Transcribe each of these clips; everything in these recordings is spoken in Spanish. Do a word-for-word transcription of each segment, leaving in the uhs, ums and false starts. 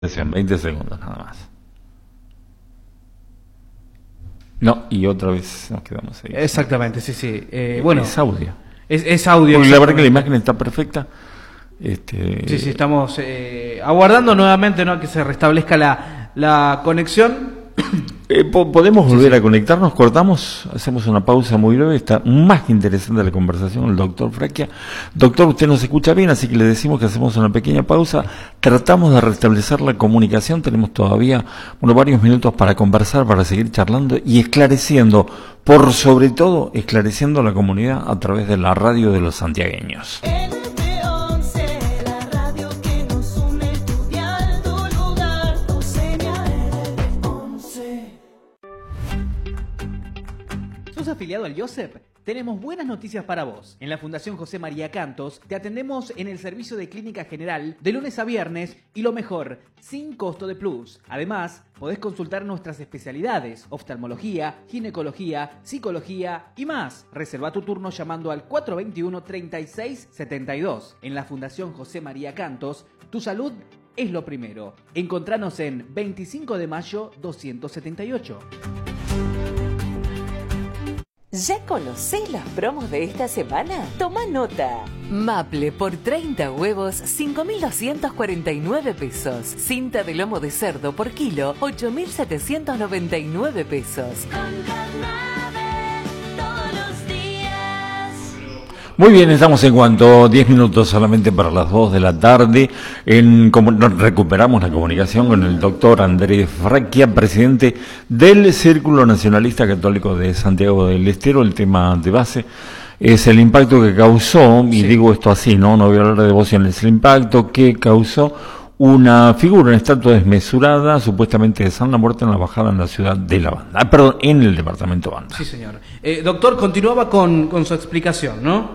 veinte segundos nada más. No, y otra vez nos quedamos ahí. Exactamente, sí, sí. Eh, bueno, es audio. Es, es audio. Porque la verdad que la imagen está perfecta. Este... Sí, sí, estamos eh, aguardando nuevamente, ¿no?, que se restablezca la, la conexión. Eh, po podemos volver sí, sí. a conectarnos, cortamos, hacemos una pausa muy breve. Está más que interesante la conversación con el doctor Fracchia. Doctor, usted nos escucha bien, así que le decimos que hacemos una pequeña pausa. Tratamos de restablecer la comunicación, tenemos todavía bueno, varios minutos para conversar, para seguir charlando y esclareciendo, por sobre todo, esclareciendo a la comunidad a través de la radio de los santiagueños. Afiliado al IOSEP, tenemos buenas noticias para vos. En la Fundación José María Cantos te atendemos en el servicio de clínica general de lunes a viernes y lo mejor, sin costo de plus. Además, podés consultar nuestras especialidades, oftalmología, ginecología, psicología y más. Reserva tu turno llamando al cuatro dos uno, tres seis siete dos. En la Fundación José María Cantos, tu salud es lo primero. Encontranos en veinticinco de mayo doscientos setenta y ocho. ¿Ya conocés las promos de esta semana? Toma nota. Maple por treinta huevos, cinco mil doscientos cuarenta y nueve pesos. Cinta de lomo de cerdo por kilo, ocho mil setecientos noventa y nueve pesos. Muy bien, estamos en cuanto diez minutos solamente para las dos de la tarde. En, como, recuperamos la comunicación con el doctor Andrés Fracchia, presidente del Círculo Nacionalista Católico de Santiago del Estero. El tema de base es el impacto que causó, y sí. digo esto así, no, no voy a hablar de devociones, el impacto que causó una figura, una estatua desmesurada, supuestamente de San La Muerte, en la bajada en la ciudad de La Banda, ah, perdón, en el departamento Banda. Sí, señor. Eh, doctor, continuaba con, con su explicación, ¿no?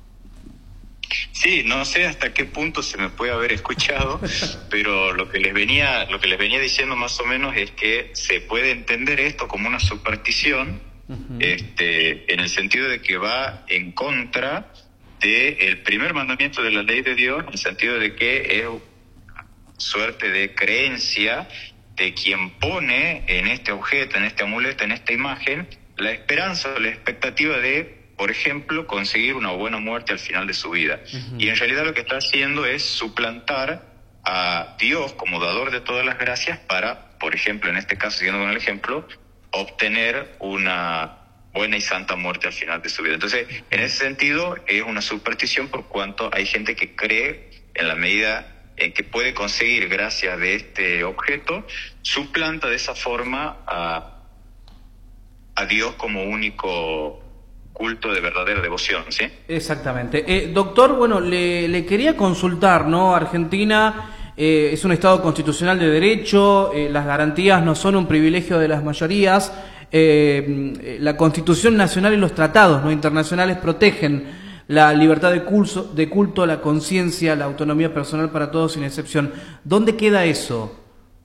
Sí, no sé hasta qué punto se me puede haber escuchado, pero lo que les venía, lo que les venía diciendo más o menos es que se puede entender esto como una superstición, uh-huh. este, en el sentido de que va en contra del primer mandamiento de la ley de Dios, en el sentido de que es suerte de creencia de quien pone en este objeto, en este amuleto, en esta imagen, la esperanza o la expectativa de, por ejemplo, conseguir una buena muerte al final de su vida. Uh-huh. Y en realidad lo que está haciendo es suplantar a Dios como dador de todas las gracias para, por ejemplo, en este caso, siguiendo con el ejemplo, obtener una buena y santa muerte al final de su vida. Entonces, en ese sentido, es una superstición por cuanto hay gente que cree, en la medida en que puede conseguir gracias de este objeto, suplanta de esa forma a, a Dios como único culto de verdadera devoción, ¿sí? Exactamente. Eh, doctor, bueno, le, le quería consultar, ¿no? Argentina eh, es un Estado constitucional de derecho, eh, las garantías no son un privilegio de las mayorías, eh, la Constitución Nacional y los tratados no internacionales protegen la libertad de culto, de culto, la conciencia, la autonomía personal para todos sin excepción. ¿Dónde queda eso?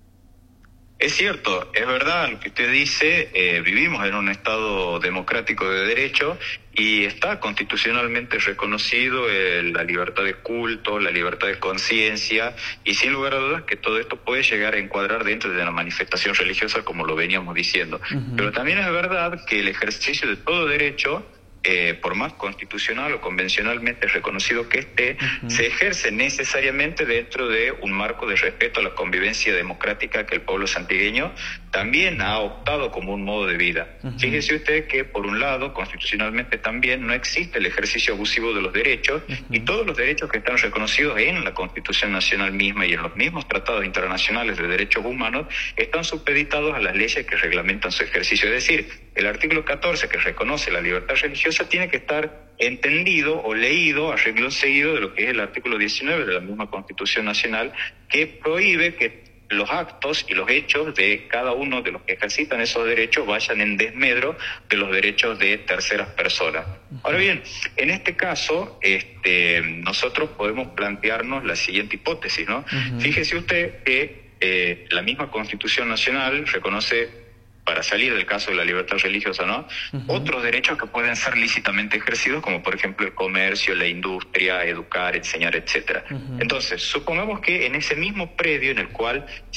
Es cierto, es verdad lo que usted dice, eh, vivimos en un Estado democrático de derecho y está constitucionalmente reconocido el, la libertad de culto, la libertad de conciencia, y sin lugar a dudas que todo esto puede llegar a encuadrar dentro de la manifestación religiosa, como lo veníamos diciendo. Uh-huh. Pero también es verdad que el ejercicio de todo derecho, Eh, por más constitucional o convencionalmente reconocido que esté, uh-huh. se ejerce necesariamente dentro de un marco de respeto a la convivencia democrática que el pueblo santigueño también ha optado como un modo de vida. Uh-huh. Fíjese usted que, por un lado, constitucionalmente también no existe el ejercicio abusivo de los derechos, uh-huh. y todos los derechos que están reconocidos en la Constitución Nacional misma y en los mismos tratados internacionales de derechos humanos están supeditados a las leyes que reglamentan su ejercicio. Es decir, el artículo catorce, que reconoce la libertad religiosa, tiene que estar entendido o leído a renglón seguido de lo que es el artículo diecinueve de la misma Constitución Nacional, que prohíbe que los actos y los hechos de cada uno de los que ejercitan esos derechos vayan en desmedro de los derechos de terceras personas. Ahora bien, en este caso, este, nosotros podemos plantearnos la siguiente hipótesis, ¿no? Uh-huh. Fíjese usted que eh, la misma Constitución Nacional reconoce para salir del caso de la libertad religiosa, ¿no? Uh-huh. Otros derechos que pueden ser lícitamente ejercidos, como por ejemplo el comercio, la industria, educar, enseñar, etcétera. Uh-huh. Entonces, supongamos que en ese mismo predio en el cual